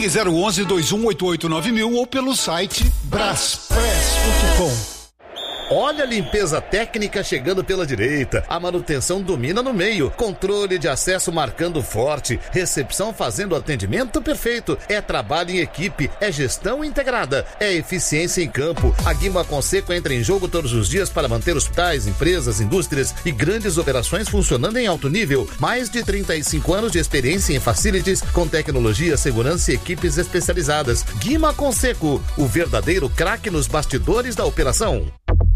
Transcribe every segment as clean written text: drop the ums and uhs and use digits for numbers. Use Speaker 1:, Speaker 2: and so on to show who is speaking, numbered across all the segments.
Speaker 1: Ligue 011-2188-9000 ou pelo site braspress.com.
Speaker 2: Olha a limpeza técnica chegando pela direita, a manutenção domina no meio, controle de acesso marcando forte, recepção fazendo atendimento perfeito, é trabalho em equipe, é gestão integrada, é eficiência em campo. A Guima Conceco entra em jogo todos os dias para manter hospitais, empresas, indústrias e grandes operações funcionando em alto nível. Mais de 35 anos de experiência em facilities com tecnologia, segurança e equipes especializadas. Guima Conceco, o verdadeiro craque nos bastidores da operação.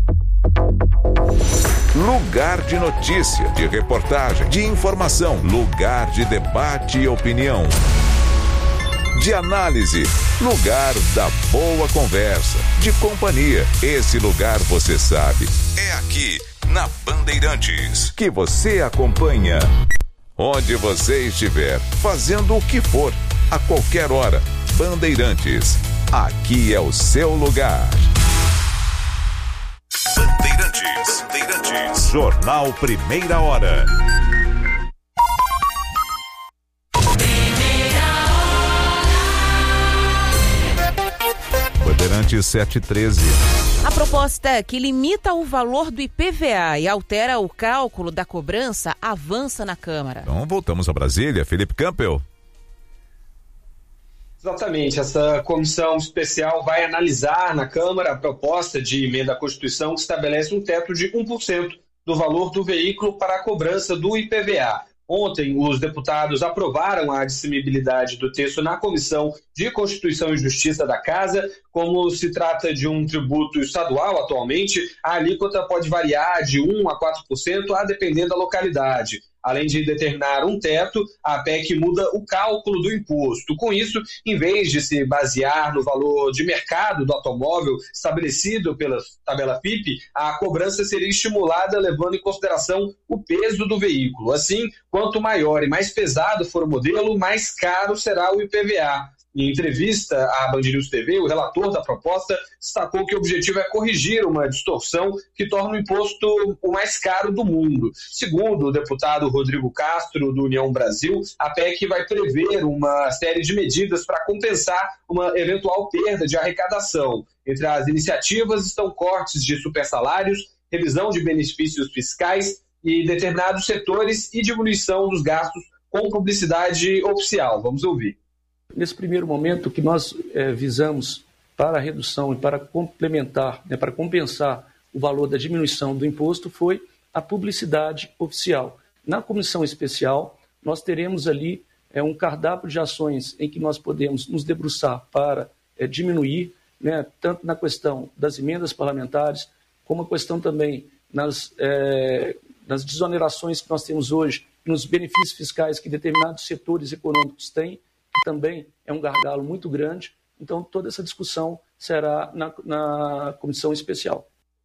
Speaker 3: Lugar de notícia, de reportagem, de informação, lugar de debate e opinião, de análise, lugar da boa conversa, de companhia. Esse lugar você sabe, é aqui na Bandeirantes, que você acompanha onde você estiver, fazendo o que for, a qualquer hora. Bandeirantes, aqui é o seu lugar. Bandeirantes. Jornal Primeira Hora. Bandeirantes 713.
Speaker 4: A proposta que limita o valor do IPVA e altera o cálculo da cobrança avança na Câmara.
Speaker 3: Então voltamos a Brasília. Felipe Campbell.
Speaker 5: Exatamente, essa comissão especial vai analisar na Câmara a proposta de emenda à Constituição que estabelece um teto de 1% do valor do veículo para a cobrança do IPVA. Ontem, os deputados aprovaram a admissibilidade do texto na Comissão de Constituição e Justiça da Casa. Como se trata de um tributo estadual atualmente, a alíquota pode variar de 1% a 4%, a depender da localidade. Além de determinar um teto, a PEC muda o cálculo do imposto. Com isso, em vez de se basear no valor de mercado do automóvel estabelecido pela tabela FIPE, a cobrança seria estimulada levando em consideração o peso do veículo. Assim, quanto maior e mais pesado for o modelo, mais caro será o IPVA. Em entrevista à Band News TV, o relator da proposta destacou que o objetivo é corrigir uma distorção que torna o imposto o mais caro do mundo. Segundo o deputado Rodrigo Castro, do União Brasil, a PEC vai prever uma série de medidas para compensar uma eventual perda de arrecadação. Entre as iniciativas estão cortes de supersalários, revisão de benefícios fiscais e determinados setores e diminuição dos gastos com publicidade oficial. Vamos ouvir.
Speaker 6: Nesse primeiro momento, o que nós visamos para a redução e para complementar, para compensar o valor da diminuição do imposto foi a publicidade oficial. Na comissão especial, nós teremos ali um cardápio de ações em que nós podemos nos debruçar para diminuir, tanto na questão das emendas parlamentares, como a questão também nas desonerações que nós temos hoje, nos benefícios fiscais que determinados setores econômicos têm, que também é um gargalo muito grande. Então, toda essa discussão será na comissão especial.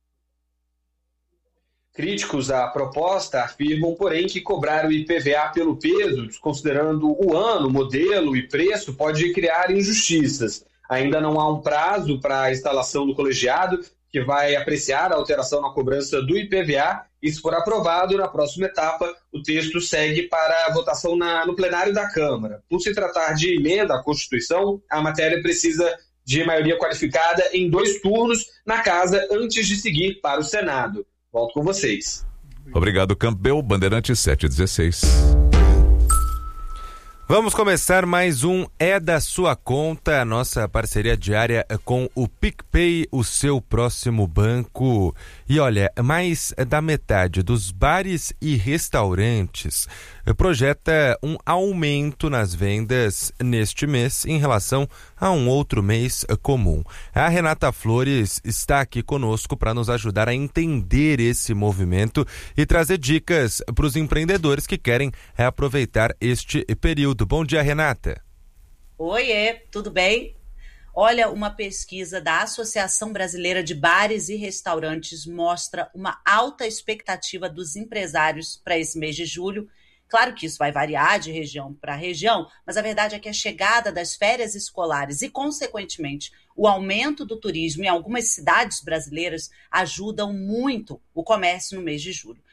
Speaker 5: Críticos à proposta afirmam, porém, que cobrar o IPVA pelo peso, desconsiderando o ano, modelo e preço, pode criar injustiças. Ainda não há um prazo para a instalação do colegiado, que vai apreciar a alteração na cobrança do IPVA, e se for aprovado, na próxima etapa, o texto segue para a votação no plenário da Câmara. Por se tratar de emenda à Constituição, a matéria precisa de maioria qualificada em 2 turnos na Casa antes de seguir para o Senado. Volto com vocês.
Speaker 3: Obrigado, Campbell. Bandeirantes 716.
Speaker 7: Vamos começar mais um É da Sua Conta, a nossa parceria diária com o PicPay, o seu próximo banco. E olha, mais da metade dos bares e restaurantes projeta um aumento nas vendas neste mês em relação a um outro mês comum. A Renata Flores está aqui conosco para nos ajudar a entender esse movimento e trazer dicas para os empreendedores que querem aproveitar este período. Bom dia, Renata.
Speaker 8: Oiê, tudo bem? Olha, uma pesquisa da Associação Brasileira de Bares e Restaurantes mostra uma alta expectativa dos empresários para esse mês de julho. Claro que isso vai variar de região para região, mas a verdade é que a chegada das férias escolares e, consequentemente, o aumento do turismo em algumas cidades brasileiras ajudam muito o comércio no mês de julho.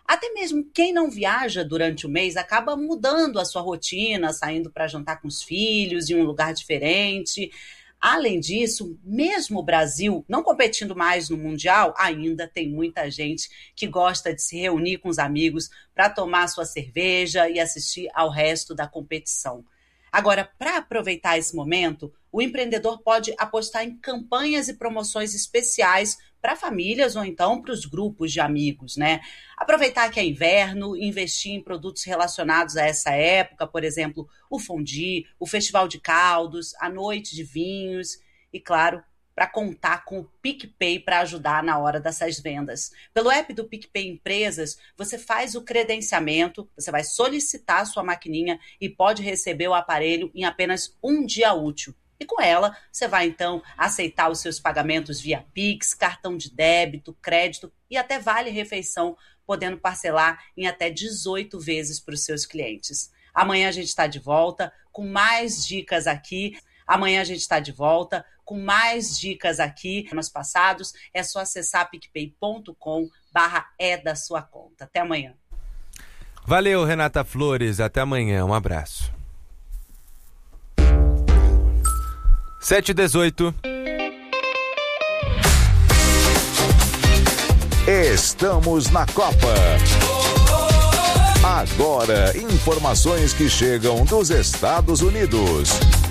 Speaker 8: Até mesmo quem não viaja durante o mês acaba mudando a sua rotina, saindo para jantar com os filhos em um lugar diferente. Além disso, mesmo o Brasil não competindo mais no Mundial, ainda tem muita gente que gosta de se reunir com os amigos para tomar sua cerveja e assistir ao resto da competição. Agora, para aproveitar esse momento, o empreendedor pode apostar em campanhas e promoções especiais para famílias ou então para os grupos de amigos, né? Aproveitar que é inverno, investir em produtos relacionados a essa época, por exemplo, o fondue, o festival de caldos, a noite de vinhos e, claro, para contar com o PicPay para ajudar na hora dessas vendas. Pelo app do PicPay Empresas, você faz o credenciamento, você vai solicitar a sua maquininha e pode receber o aparelho em apenas um dia útil. E com ela, você vai então aceitar os seus pagamentos via Pix, cartão de débito, crédito e até vale-refeição, podendo parcelar em até 18 vezes para os seus clientes. Amanhã a gente está de volta com mais dicas aqui. Temas passados, é só acessar picpay.com/é da sua conta. Até amanhã.
Speaker 7: Valeu, Renata Flores. Até amanhã. Um abraço. 7h18.
Speaker 3: Estamos na Copa. Agora, informações que chegam dos Estados Unidos.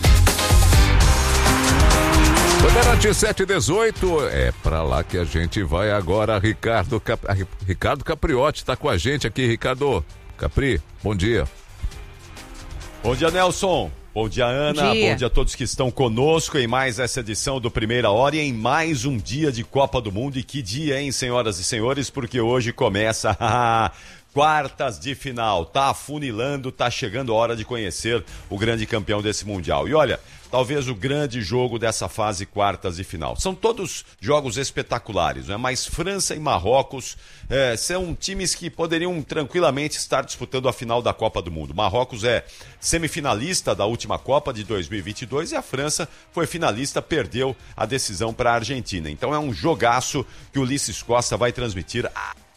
Speaker 3: Bandeirante 718, é pra lá que a gente vai agora. Ricardo Capriotti tá com a gente aqui. Ricardo Capri, bom dia.
Speaker 9: Bom dia, Nelson. Bom dia, Ana. Bom dia a todos que estão conosco em mais essa edição do Primeira Hora e em mais um dia de Copa do Mundo. E que dia, hein, senhoras e senhores, porque hoje começa quartas de final. Tá afunilando, tá chegando a hora de conhecer o grande campeão desse Mundial. E olha, talvez o grande jogo dessa fase quartas de final. São todos jogos espetaculares, né? Mas França e Marrocos são times que poderiam tranquilamente estar disputando a final da Copa do Mundo. Marrocos é semifinalista da última Copa de 2022 e a França foi finalista, perdeu a decisão para a Argentina. Então é um jogaço que o Ulisses Costa vai transmitir.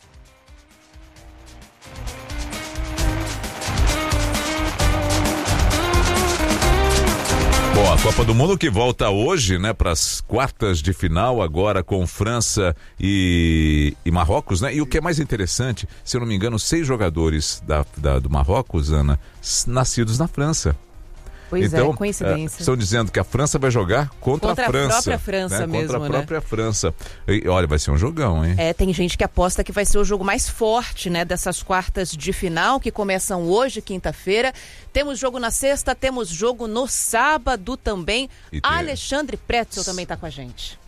Speaker 3: Bom, a Copa do Mundo que volta hoje, né, para as quartas de final, agora com França e Marrocos, né? E o que é mais interessante, se eu não me engano, 6 jogadores do Marrocos, Ana, nascidos na França.
Speaker 4: Pois
Speaker 3: então,
Speaker 4: coincidência.
Speaker 3: Estão dizendo que a França vai jogar contra a França. Contra a própria França, né?
Speaker 4: Mesmo,
Speaker 3: contra a própria França. E, olha, vai ser um jogão, hein?
Speaker 4: Tem gente que aposta que vai ser o jogo mais forte, né, dessas quartas de final, que começam hoje, quinta-feira. Temos jogo na sexta, temos jogo no sábado também. Alexandre Pretzel também está com a gente.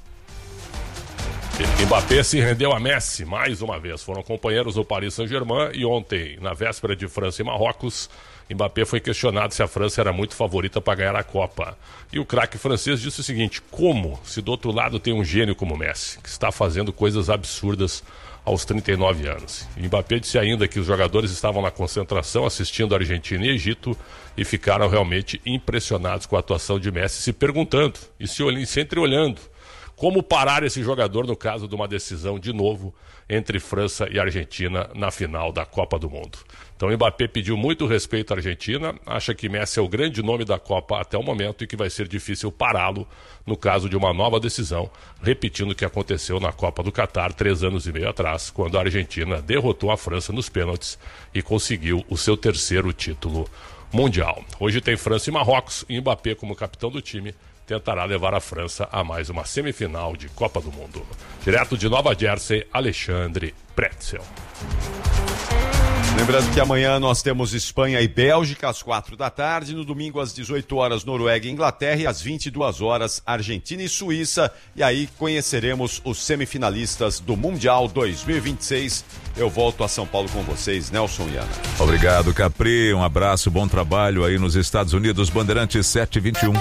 Speaker 10: Mbappé se rendeu a Messi mais uma vez. Foram companheiros do Paris Saint-Germain e ontem, na véspera de França e Marrocos, Mbappé foi questionado se a França era muito favorita para ganhar a Copa. E o craque francês disse o seguinte: como se do outro lado tem um gênio como Messi, que está fazendo coisas absurdas aos 39 anos. E Mbappé disse ainda que os jogadores estavam na concentração assistindo a Argentina e Egito e ficaram realmente impressionados com a atuação de Messi, se perguntando e se entreolhando como parar esse jogador no caso de uma decisão de novo entre França e Argentina na final da Copa do Mundo. Então o Mbappé pediu muito respeito à Argentina, acha que Messi é o grande nome da Copa até o momento e que vai ser difícil pará-lo no caso de uma nova decisão, repetindo o que aconteceu na Copa do Catar 3 anos e meio atrás, quando a Argentina derrotou a França nos pênaltis e conseguiu o seu 3º título mundial. Hoje tem França e Marrocos e Mbappé como capitão do time tentará levar a França a mais uma semifinal de Copa do Mundo. Direto de Nova Jersey, Alexandre Pretzel.
Speaker 9: Lembrando que amanhã nós temos Espanha e Bélgica às 4 da tarde, no domingo às 18 horas Noruega e Inglaterra e às 22 horas Argentina e Suíça, e aí conheceremos os semifinalistas do Mundial 2026. Eu volto a São Paulo com vocês, Nelson e Ana.
Speaker 3: Obrigado, Capri, um abraço, bom trabalho aí nos Estados Unidos, Bandeirantes 721.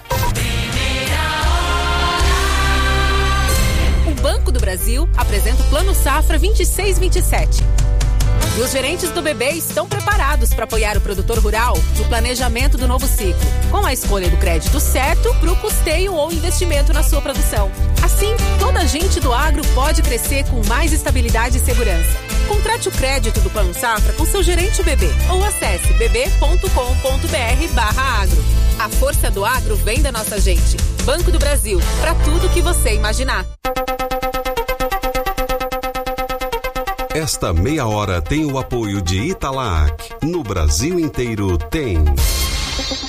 Speaker 11: O Banco do Brasil apresenta o Plano Safra 26-27. E os gerentes do BB estão preparados para apoiar o produtor rural no planejamento do novo ciclo, com a escolha do crédito certo para o custeio ou investimento na sua produção. Assim, toda a gente do agro pode crescer com mais estabilidade e segurança. Contrate o crédito do Plano Safra com seu gerente BB ou acesse bb.com.br/agro. A força do agro vem da nossa gente. Banco do Brasil, para tudo que você imaginar.
Speaker 12: Esta meia hora tem o apoio de Italac. No Brasil inteiro tem.